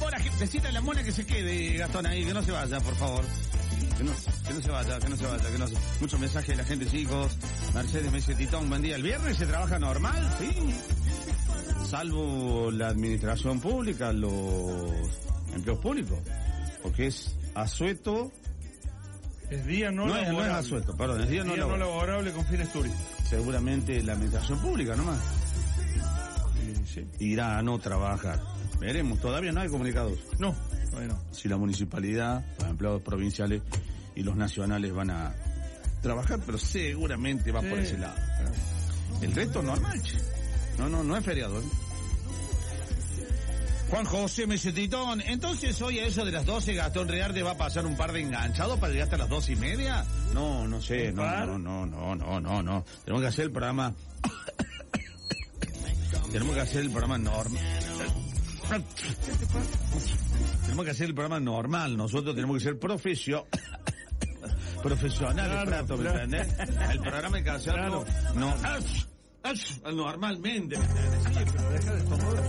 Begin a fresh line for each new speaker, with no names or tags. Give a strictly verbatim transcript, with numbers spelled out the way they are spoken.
Ahora, que decirle a la mona que se quede, Gastón, ahí, que no se vaya, por favor. Que no, que no se vaya, que no se vaya, que no se... Muchos mensajes de la gente, chicos. Mercedes me dice, Titón, buen día. ¿El viernes se trabaja normal? Sí. Salvo la administración pública, los empleos públicos. Porque es asueto...
Es día no,
no
laborable.
Es, no es asueto, perdón, es día,
día
no,
no
laborable.
laborable con fines turísticos.
Seguramente la administración pública nomás.
Sí, sí.
Irá a no trabajar. Veremos, todavía no hay comunicados.
No, todavía no.
Si la municipalidad, los empleados provinciales y los nacionales van a trabajar, pero seguramente va sí. por ese lado. El resto normal, che. No, no, no es feriado, ¿eh? Juan José me dice, Titón, entonces hoy a eso de las doce Gastón Rearde va a pasar un par de enganchados para llegar hasta las doce y media. No, no sé, no, no, no, no, no, no, no. Tenemos que hacer el programa. Tenemos que hacer el programa normal. Tenemos que hacer el programa normal. Nosotros tenemos que ser profesio... profesionales,
claro,
Prato, ¿me
claro.
entendés? El programa hay que hacerlo
Claro.
no, normalmente, ¿me entendés?
Sí, pero deja de tomar